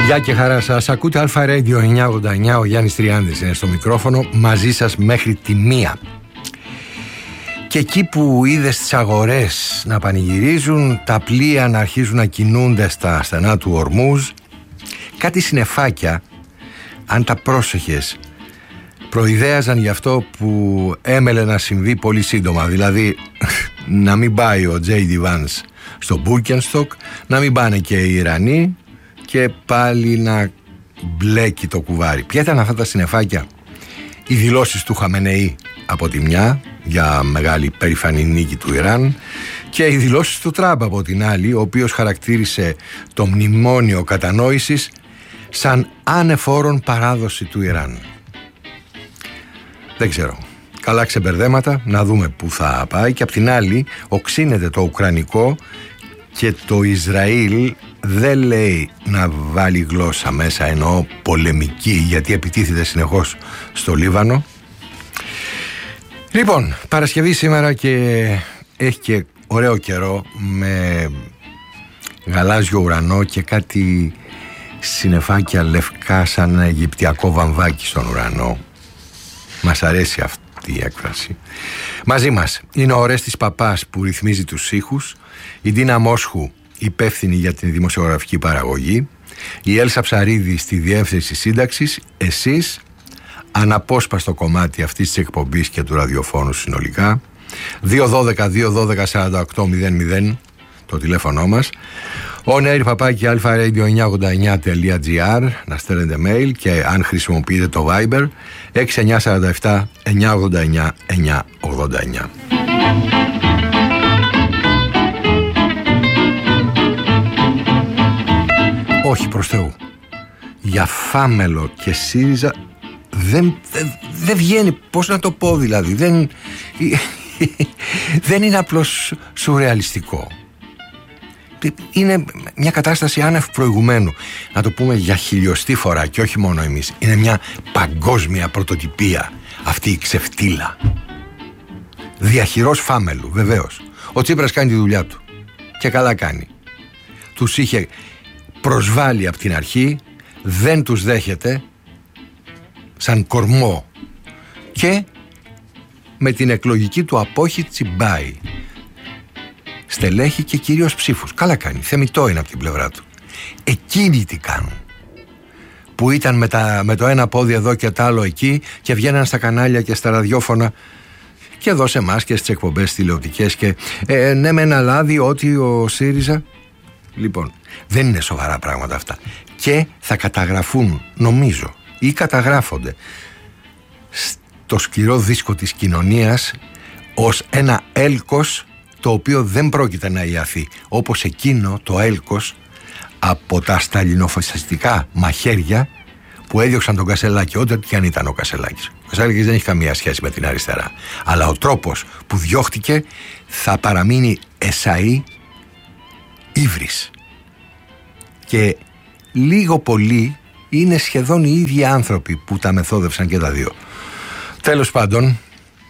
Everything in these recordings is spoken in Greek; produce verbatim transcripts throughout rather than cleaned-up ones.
Γεια και χαρά σας. Ακούτε Αλφα Radio εννιακόσια ογδόντα εννιά. Ο Γιάννης Τριάντης είναι στο μικρόφωνο, μαζί σας μέχρι τη μία. Και εκεί που είδες τις αγορές να πανηγυρίζουν, τα πλοία να αρχίζουν να κινούνται στα στενά του Ορμούζ, κάτι συννεφάκια, αν τα πρόσεχες, προειδέαζαν για αυτό που έμελε να συμβεί πολύ σύντομα. Δηλαδή να μην πάει ο τζέι ντι Vance στο Birkenstock, να μην πάνε και οι Ιρανοί και πάλι να μπλέκει το κουβάρι. Ποια ήταν αυτά τα συννεφάκια? Οι δηλώσεις του Χαμενεή από τη μια για μεγάλη περήφανη νίκη του Ιράν και οι δηλώσεις του Τραμπ από την άλλη, ο οποίος χαρακτήρισε το μνημόνιο κατανόησης σαν ανεφόρον παράδοση του Ιράν. Δεν ξέρω. Καλά ξεμπερδέματα, να δούμε πού θα πάει. Και απ' την άλλη οξύνεται το ουκρανικό και το Ισραήλ δεν λέει να βάλει γλώσσα μέσα, εννοώ πολεμική, γιατί επιτίθεται συνεχώς στο Λίβανο. Λοιπόν, Παρασκευή σήμερα και έχει και ωραίο καιρό με γαλάζιο ουρανό και κάτι συννεφάκια λευκά σαν ένα αιγυπτιακό βαμβάκι στον ουρανό. Μας αρέσει αυτή η έκφραση. Μαζί μας είναι ο Ορέστης Παπάς που ρυθμίζει τους ήχους, η Ντίνα Μόσχου υπεύθυνη για την δημοσιογραφική παραγωγή, η Έλσα Ψαρίδη στη διεύθυνση σύνταξης, εσείς αναπόσπαστο κομμάτι αυτής της εκπομπής και του ραδιοφώνου συνολικά. Δύο δώδεκα δύο δώδεκα σαράντα οκτώ μηδέν μηδέν το τηλέφωνο μας. On air παπάκι αλφα radio εννιακόσια ογδόντα εννιά τελεία τζι άρ, να στέλνετε mail, και αν χρησιμοποιείτε το Viber έξι εννιά τέσσερα επτά εννιακόσια ογδόντα εννιά εννιακόσια ογδόντα εννιά. Όχι, προς Θεού, για Φάμελο και ΣΥΡΙΖΑ δεν, δεν, δεν βγαίνει. Πώς να το πω δηλαδή? Δεν, δεν είναι απλώς σουρεαλιστικό. Είναι μια κατάσταση άνευ προηγουμένου. Να το πούμε για χιλιοστή φορά και όχι μόνο εμείς. Είναι μια παγκόσμια πρωτοτυπία αυτή η ξεφτύλα. Διαχειρός Φάμελου, βεβαίως. Ο Τσίπρας κάνει τη δουλειά του και καλά κάνει. Τους είχε προσβάλει από την αρχή, δεν τους δέχεται σαν κορμό και με την εκλογική του απόχη τσιμπάει στελέχη και κυρίως ψήφους. Καλά κάνει, θεμιτό είναι από την πλευρά του. Εκείνοι τι κάνουν, που ήταν με, τα, με το ένα πόδι εδώ και το άλλο εκεί και βγαίναν στα κανάλια και στα ραδιόφωνα και εδώ σε εμάς και στις εκπομπές τηλεοπτικές και ε, ναι με ένα λάδι ότι ο ΣΥΡΙΖΑ. Λοιπόν, δεν είναι σοβαρά πράγματα αυτά και θα καταγραφούν, νομίζω, ή καταγράφονται στο σκληρό δίσκο της κοινωνίας ως ένα έλκος το οποίο δεν πρόκειται να ιαθεί, όπως εκείνο το έλκος από τα σταλινοφασιστικά μαχαίρια που έδιωξαν τον Κασελάκη, ό,τι και αν ήταν ο Κασελάκης. Ο Κασελάκης δεν έχει καμία σχέση με την αριστερά, αλλά ο τρόπος που διώχτηκε θα παραμείνει εσαΐ ύβρις. Και λίγο πολύ είναι σχεδόν οι ίδιοι άνθρωποι που τα μεθόδευσαν και τα δύο. Τέλος πάντων,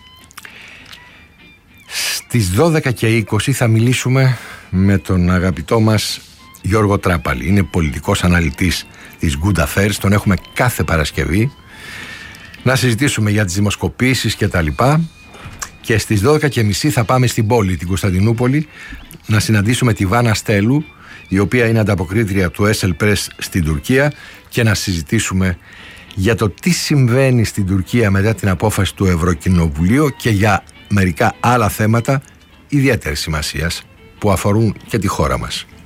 στις δώδεκα και είκοσι θα μιλήσουμε με τον αγαπητό μας Γιώργο Τράπαλη. Είναι πολιτικός αναλυτής της Good Affairs, τον έχουμε κάθε Παρασκευή, να συζητήσουμε για τις δημοσκοπήσεις και τα λοιπά. Και στις δώδεκα και μισή θα πάμε στην πόλη, την Κωνσταντινούπολη, να συναντήσουμε τη Βάνα Στέλου, η οποία είναι ανταποκρίτρια του Έσελ Press στην Τουρκία, και να συζητήσουμε για το τι συμβαίνει στην Τουρκία μετά την απόφαση του Ευρωκοινοβουλίου και για μερικά άλλα θέματα ιδιαίτερης σημασίας που αφορούν και τη χώρα μας.